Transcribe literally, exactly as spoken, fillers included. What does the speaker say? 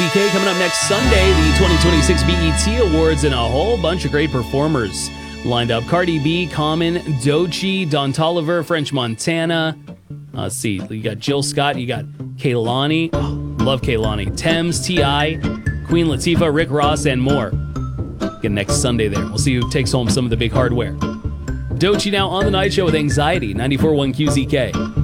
K coming up next Sunday, the twenty twenty-six B E T Awards, and a whole bunch of great performers lined up. Cardi B, Common, Doechii, Don Toliver, French Montana. Uh, let's see, you got Jill Scott, you got Kehlani. Oh, love Kehlani. Thames, T I, Queen Latifah, Rick Ross, and more. Again, next Sunday there. We'll see who takes home some of the big hardware. Doechii now on The Night Show with Anxiety, ninety-four point one Q Z K.